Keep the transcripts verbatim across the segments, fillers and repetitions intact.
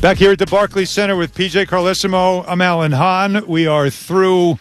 Back here at the Barclays Center with P J Carlesimo, I'm Alan Hahn. We are through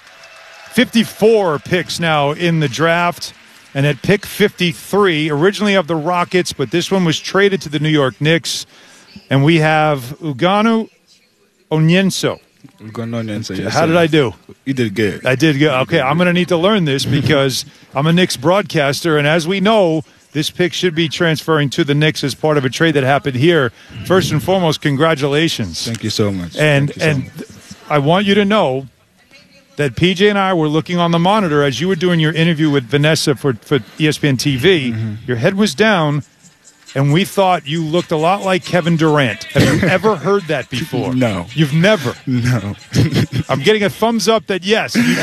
fifty-four picks now in the draft. And at pick fifty-three, originally of the Rockets, but this one was traded to the New York Knicks. And we have Ugonna Onyenso. Ugonna Onyenso, yes. How sir. did I do? You did good. I did good. Okay, I'm going to need to learn this because I'm a Knicks broadcaster. And as we know, this pick should be transferring to the Knicks as part of a trade that happened here. First and foremost, congratulations. Thank you so much. And Thank you so and much. I want you to know that P J and I were looking on the monitor as you were doing your interview with Vanessa for, for E S P N T V. Mm-hmm. Your head was down, and we thought you looked a lot like Kevin Durant. Have you ever heard that before? No. You've never? No. I'm getting a thumbs up that yes, you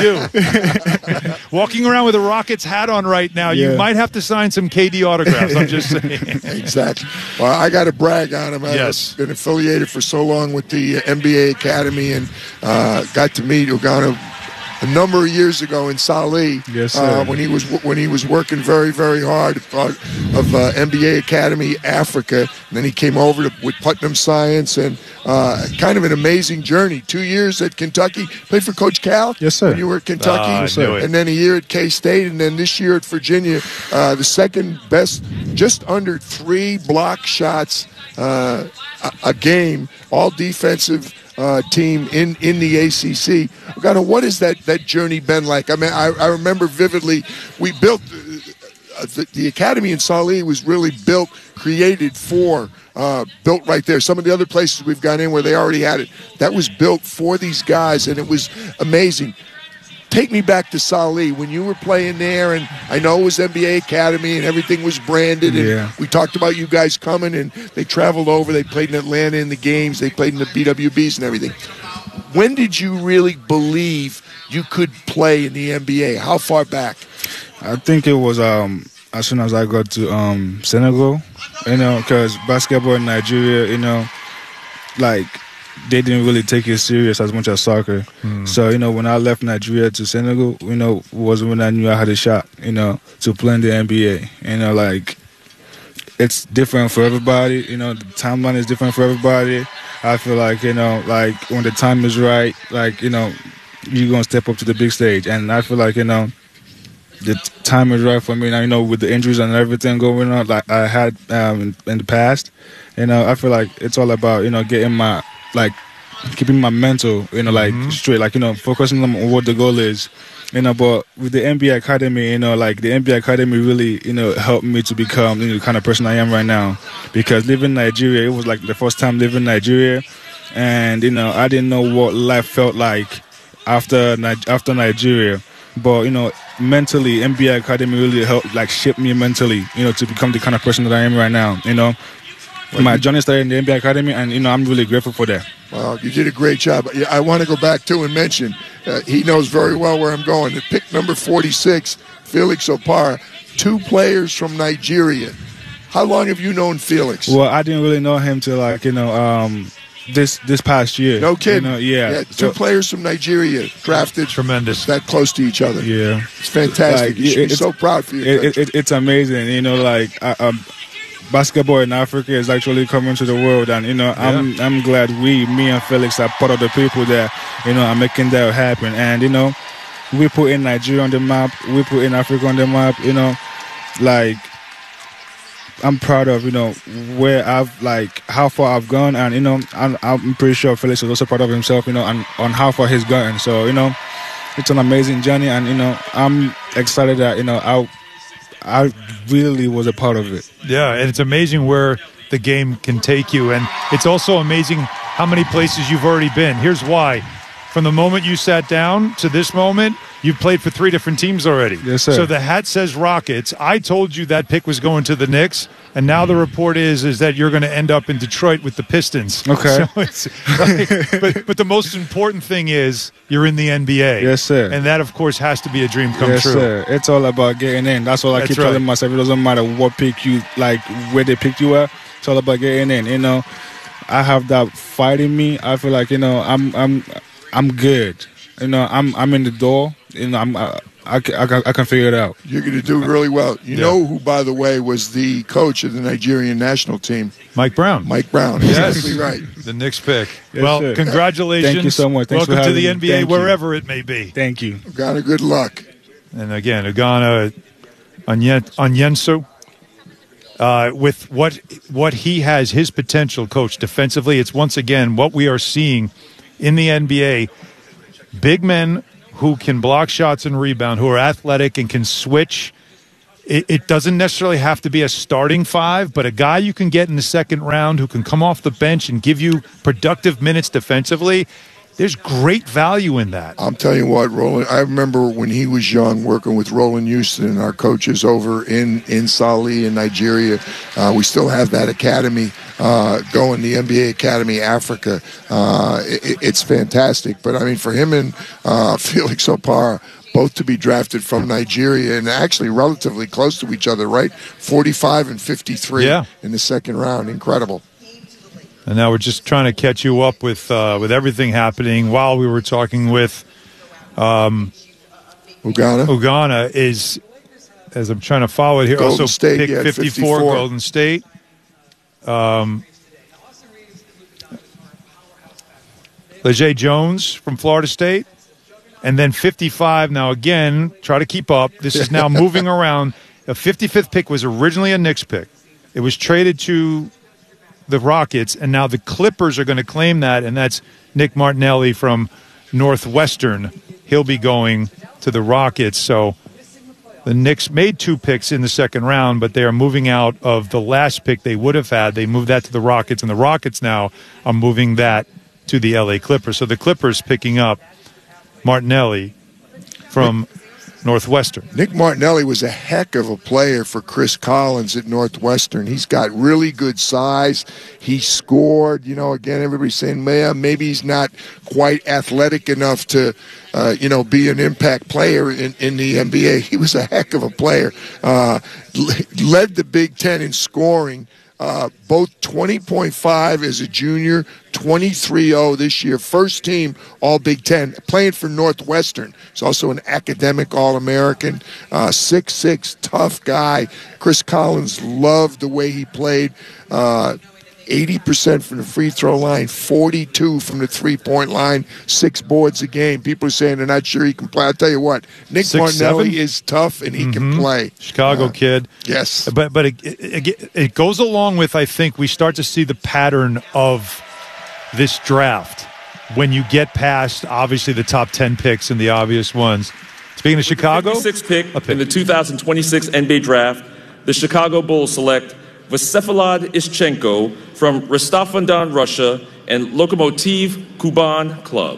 do. Walking around with a Rockets hat on right now, Yeah. you might have to sign some K D autographs. I'm just saying. Exactly. Well, I got to brag on him. I've Yes. been affiliated for so long with the uh, N B A Academy and uh, got to meet Ugonna a number of years ago in Salih. Yes, sir. Uh, when he was when he was working very very hard, part of uh, N B A Academy Africa. And then he came over to, with Putnam Science, and uh, kind of an amazing journey. Two years at Kentucky, played for Coach Cal. Yes, sir. When you were at Kentucky, Ah, I Yes, knew sir. it. And then a year at K-State, and then this year at Virginia, uh, the second best, just under three block shots uh, a, a game, all defensive. Uh, team in, in the A C C. Ugonna, what has that, that journey been like? I mean, I, I remember vividly, we built, uh, the, the academy in Salih was really built, created for, uh, built right there. Some of the other places we've gone in where they already had it, that was built for these guys, and it was amazing. Take me back to Salih when you were playing there, and I know it was N B A Academy and everything was branded. And Yeah. we talked about you guys coming, and they traveled over. They played in Atlanta in the games. They played in the B W Bs and everything. When did you really believe you could play in the N B A? How far back? I think it was um, as soon as I got to um, Senegal, you know, because basketball in Nigeria, you know, like, they didn't really take it serious as much as soccer. Mm. So, you know, when I left Nigeria to Senegal, you know, was when I knew I had a shot, you know, to play in the N B A. You know, like, it's different for everybody. You know, the timeline is different for everybody. I feel like, you know, like, when the time is right, like, you know, you're going to step up to the big stage. And I feel like, you know, the t- time is right for me now, you know, with the injuries and everything going on, like I had um, in, in the past. You know, I feel like it's all about, you know, getting my, like, keeping my mental, you know, like, mm-hmm. straight, like, you know, focusing on what the goal is, you know. But with the N B A Academy, you know, like, the N B A Academy really, you know, helped me to become, you know, the kind of person I am right now. Because living in Nigeria, it was like the first time living in Nigeria, and, you know, I didn't know what life felt like after after Nigeria. But, you know, mentally, N B A Academy really helped, like, shape me mentally, you know, to become the kind of person that I am right now, you know. My journey started in the N B A Academy, and, you know, I'm really grateful for that. Well, you did a great job. I want to go back, too, and mention, uh, he knows very well where I'm going. At pick number forty-six, Felix Opara, two players from Nigeria. How long have you known Felix? Well, I didn't really know him till, like, you know, um, this this past year. No kidding. You know, yeah. yeah. Two so, players from Nigeria drafted tremendous, that close to each other. Yeah. It's fantastic. Like, you should be so proud for you. It, it, it's amazing. You know, like, I, um, basketball in Africa is actually coming to the world, and, you know, yeah. I'm I'm glad we, me and Felix, are part of the people that, you know, are making that happen. And, you know, we put in Nigeria on the map, we put in Africa on the map, you know, like, I'm proud of, you know, where I've, like, how far I've gone, and, you know, I'm, I'm pretty sure Felix is also proud of himself, you know, and on how far he's gotten. So, you know, it's an amazing journey, and, you know, I'm excited that, you know, I I really was a part of it. Yeah, and it's amazing where the game can take you, and it's also amazing how many places you've already been. Here's why. From the moment you sat down to this moment, you've played for three different teams already. Yes, sir. So the hat says Rockets. I told you that pick was going to the Knicks, and now the report is is that you're going to end up in Detroit with the Pistons. Okay. So it's, like, but, but the most important thing is you're in the N B A. Yes, sir. And that, of course, has to be a dream come yes, true. Yes, sir. It's all about getting in. That's all I That's keep right. telling myself. It doesn't matter what pick you, like, where they picked you at. It's all about getting in, you know. I have that fight in me. I feel like, you know, I'm I'm I'm good. You know, I'm I'm in the door. You know, I'm uh, I can, I can, I can figure it out. You're going to do really well. You Yeah. know who, by the way, was the coach of the Nigerian national team? Mike Brown. Mike Brown. Yes. Exactly right. The Knicks pick. Yes, well, sir. congratulations. Thank you so much. Thanks for Welcome to having the me. N B A, Thank you. wherever it may be. Thank you. Ghana, good luck. And again, Ugana Onyenso, uh, with what what he has, his potential, coach, defensively, it's once again what we are seeing in the N B A. Big men who can block shots and rebound, who are athletic and can switch. It, it doesn't necessarily have to be a starting five, but a guy you can get in the second round who can come off the bench and give you productive minutes defensively. There's great value in that. I'm telling you what, Roland, I remember when he was young working with Roland Houston and our coaches over in, in Sali in Nigeria. Uh, we still have that academy uh, going, the N B A Academy Africa. Uh, it, it's fantastic. But, I mean, for him and uh, Felix Opara, both to be drafted from Nigeria and actually relatively close to each other, right? forty-five and fifty-three Yeah. in the second round. Incredible. And now we're just trying to catch you up with uh, with everything happening while we were talking with um, Ugana. Ugana is, as I'm trying to follow it here, Golden also State, pick yeah, fifty-four, fifty-four. Golden State. Um, Leger Jones from Florida State. And then fifty-five, now again, try to keep up. This is now moving around. The fifty-fifth pick was originally a Knicks pick. It was traded to the Rockets, and now the Clippers are going to claim that, and that's Nick Martinelli from Northwestern. He'll be going to the Rockets. So the Knicks made two picks in the second round, but they are moving out of the last pick they would have had. They moved that to the Rockets, and the Rockets now are moving that to the L A Clippers. So the Clippers picking up Martinelli from Northwestern. Nick Martinelli was a heck of a player for Chris Collins at Northwestern. He's got really good size. He scored. You know, again, everybody's saying, man, maybe he's not quite athletic enough to, uh, you know, be an impact player in, in the N B A. He was a heck of a player. Uh, led the Big Ten in scoring. Uh, both twenty point five as a junior, twenty-three oh this year. First team All Big Ten, playing for Northwestern. He's also an academic All-American, uh, six six, tough guy. Chris Collins loved the way he played. Uh, eighty percent from the free throw line, forty-two from the three-point line, six boards a game. People are saying they're not sure he can play. I'll tell you what, Nick Six, Martinelli seven? is tough, and he Mm-hmm. can play. Chicago Uh, kid. Yes. But but it, it, it goes along with, I think, we start to see the pattern of this draft when you get past, obviously, the top ten picks and the obvious ones. Speaking of Chicago, fifty-sixth pick, a pick. in the two thousand twenty-six N B A Draft, the Chicago Bulls select Vsefalad Ischenko from Rostov-on-Don, Russia, and Lokomotiv Kuban Club.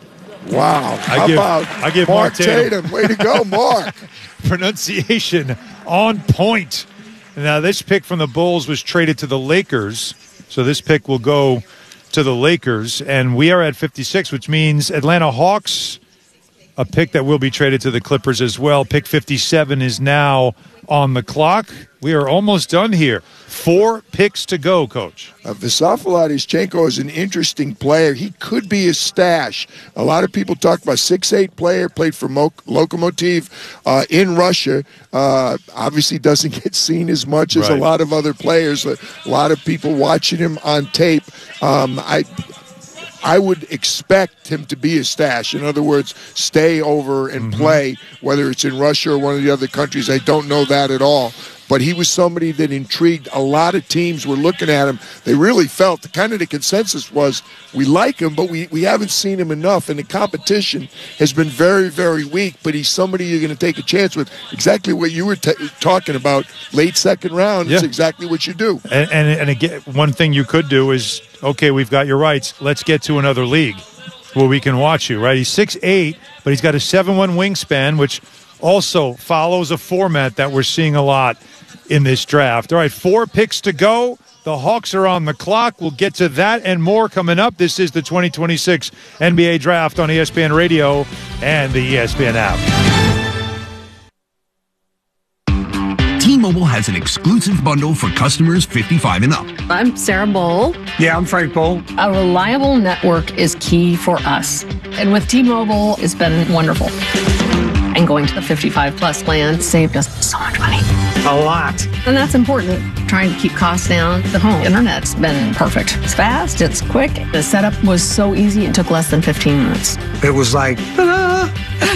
Wow. I How give- about I give Mark Mark Tatum. Tatum? Way to go, Mark. Pronunciation on point. Now, this pick from the Bulls was traded to the Lakers, so this pick will go to the Lakers, and we are at fifty-six, which means Atlanta Hawks, a pick that will be traded to the Clippers as well. Pick fifty-seven is now on the clock. We are almost done here. Four picks to go, Coach. Uh, Vsefalad Ischenko is an interesting player. He could be a stash. A lot of people talk about six eight player, played for Mo- Lokomotiv uh, in Russia. Uh, obviously doesn't get seen as much as Right. a lot of other players. A lot of people watching him on tape. Um, I I would expect him to be a stash. In other words, stay over and Mm-hmm. play, whether it's in Russia or one of the other countries. I don't know that at all. But he was somebody that intrigued. A lot of teams were looking at him. They really felt, the kind of the consensus was, we like him, but we, we haven't seen him enough. And the competition has been very, very weak. But he's somebody you're going to take a chance with. Exactly what you were t- talking about, late second round. It's Yeah. exactly what you do. And, and, and again, one thing you could do is, okay, we've got your rights. Let's get to another league where we can watch you, right? He's six eight, but he's got a seven one wingspan, which also follows a format that we're seeing a lot in this draft. All right, four picks to go. The Hawks are on the clock. We'll get to that and more coming up. This is the twenty twenty-six N B A Draft on E S P N Radio and the E S P N app. T-Mobile has an exclusive bundle for customers fifty-five and up. I'm Sarah Bowl. Yeah, I'm Frank Bowl. A reliable network is key for us. And with T-Mobile, it's been wonderful. And going to the fifty-five plus plan saved us so much money. A lot. And that's important. Trying to keep costs down. The home internet's been perfect. It's fast, it's quick. The setup was so easy, it took less than fifteen minutes. It was like, ta-da!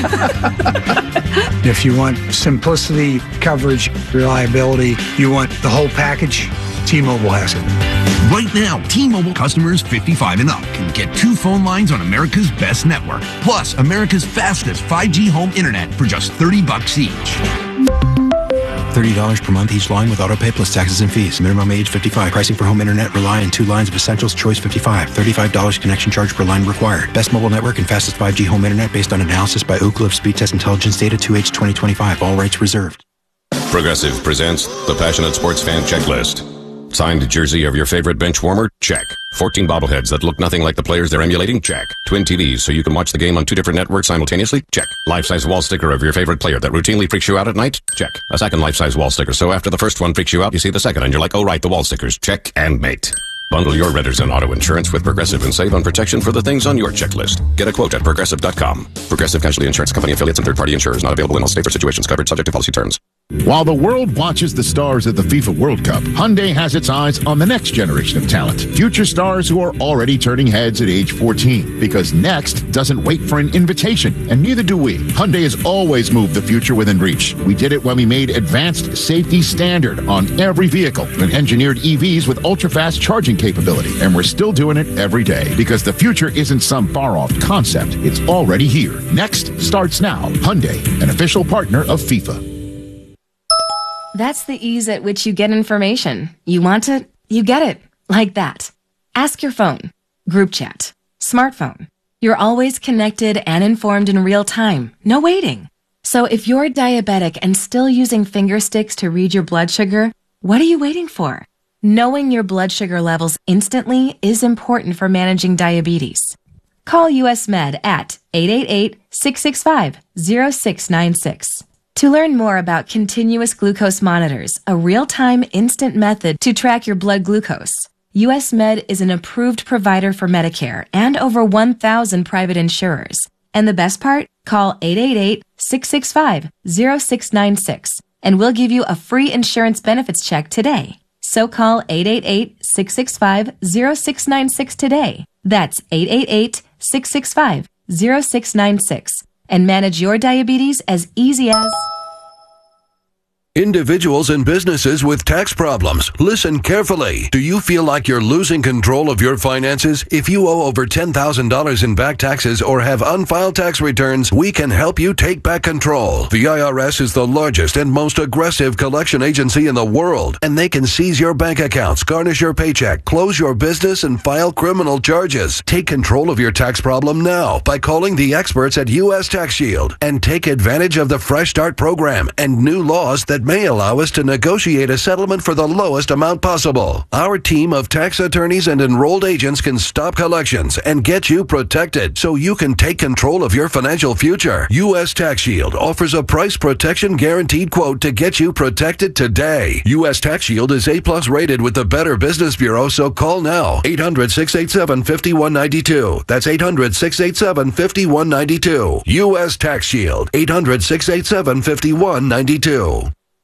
If you want simplicity, coverage, reliability, you want the whole package, T-Mobile has it. Right now, T-Mobile customers fifty-five and up can get two phone lines on America's best network, plus America's fastest five G home internet for just thirty bucks each. thirty dollars per month each line with autopay plus taxes and fees. Minimum age fifty-five. Pricing for home internet rely on two lines of Essentials Choice fifty-five. thirty-five dollars connection charge per line required. Best mobile network and fastest five G home internet based on analysis by Oak Cliff Speed Test Intelligence Data two H twenty twenty-five. All rights reserved. Progressive presents the Passionate Sports Fan Checklist. Signed jersey of your favorite bench warmer? Check. fourteen bobbleheads that look nothing like the players they're emulating? Check. Twin T Vs so you can watch the game on two different networks simultaneously? Check. Life-size wall sticker of your favorite player that routinely freaks you out at night? Check. A second life-size wall sticker so after the first one freaks you out, you see the second and you're like, oh right, the wall stickers. Check and mate. Bundle your renters and auto insurance with Progressive and save on protection for the things on your checklist. Get a quote at Progressive dot com. Progressive Casualty Insurance Company affiliates and third-party insurers not available in all states or situations covered subject to policy terms. While the world watches the stars at the FIFA World Cup, Hyundai has its eyes on the next generation of talent. Future stars who are already turning heads at age fourteen. Because next doesn't wait for an invitation, and neither do we. Hyundai has always moved the future within reach. We did it when we made advanced safety standard on every vehicle and engineered E Vs with ultra-fast charging capability. And we're still doing it every day. Because the future isn't some far-off concept. It's already here. Next starts now. Hyundai, an official partner of FIFA. That's the ease at which you get information. You want it, you get it. Like that. Ask your phone. Group chat. Smartphone. You're always connected and informed in real time. No waiting. So if you're diabetic and still using finger sticks to read your blood sugar, what are you waiting for? Knowing your blood sugar levels instantly is important for managing diabetes. Call U S Med at eight eight eight, six six five, zero six nine six. To learn more about continuous glucose monitors, a real-time instant method to track your blood glucose, U S Med is an approved provider for Medicare and over one thousand private insurers. And the best part? Call eight eight eight, six six five, zero six nine six and we'll give you a free insurance benefits check today. So call eight eight eight, six six five, zero six nine six today. That's eight eight eight, six six five, zero six nine six. And manage your diabetes as easy as... Individuals and businesses with tax problems, listen carefully. Do you feel like you're losing control of your finances? If you owe over ten thousand dollars in back taxes or have unfiled tax returns, we can help you take back control. The I R S is the largest and most aggressive collection agency in the world, and they can seize your bank accounts, garnish your paycheck, close your business, and file criminal charges. Take control of your tax problem now by calling the experts at U S Tax Shield and take advantage of the Fresh Start program and new laws that may allow us to negotiate a settlement for the lowest amount possible. Our team of tax attorneys and enrolled agents can stop collections and get you protected so you can take control of your financial future. U S Tax Shield offers a price protection guaranteed quote to get you protected today. U S Tax Shield is A plus rated with the Better Business Bureau, so call now. eight hundred, six eight seven, five one nine two. That's eight hundred, six eight seven, five one nine two. U S Tax Shield. eight hundred, six eight seven, five one nine two.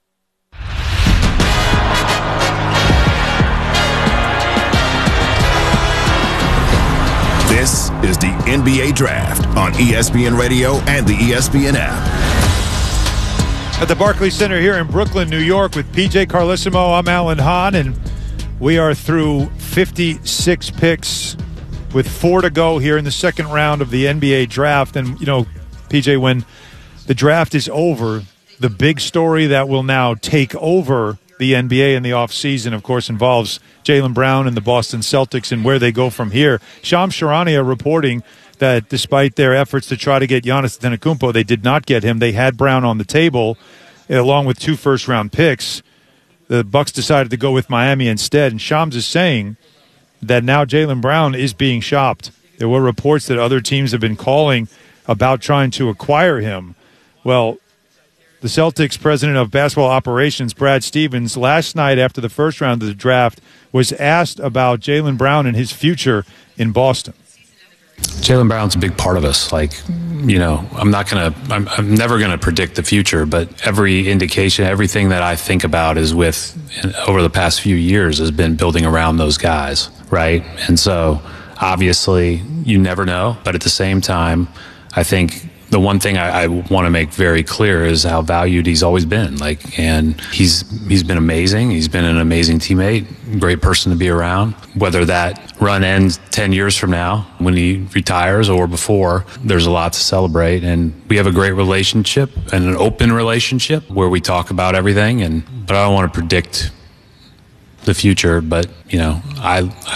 This is the N B A Draft on E S P N Radio and the E S P N app. At the Barclays Center here in Brooklyn, New York, with P J Carlesimo, I'm Alan Hahn, and we are through fifty-six picks with four to go here in the second round of the N B A Draft. And, you know, P J, when the draft is over, the big story that will now take over the N B A in the offseason, of course, involves Jaylen Brown and the Boston Celtics and where they go from here. Shams Charania reporting that despite their efforts to try to get Giannis Antetokounmpo, they did not get him. They had Brown on the table, along with two first-round picks. The Bucks decided to go with Miami instead, and Shams is saying that now Jaylen Brown is being shopped. There were reports that other teams have been calling about trying to acquire him. Well, the Celtics president of basketball operations, Brad Stevens, last night after the first round of the draft was asked about Jaylen Brown and his future in Boston. Jaylen Brown's a big part of us. Like, you know, I'm not going to, I'm, I'm never going to predict the future, but every indication, everything that I think about is with, over the past few years, has been building around those guys, right? And so, obviously, you never know, but at the same time, I think the one thing I, I want to make very clear is how valued he's always been. Like, and he's he's been amazing. He's been an amazing teammate, great person to be around. Whether that run ends ten years from now when he retires or before, there's a lot to celebrate. And we have a great relationship and an open relationship where we talk about everything. And but I don't want to predict the future. But you know, I. I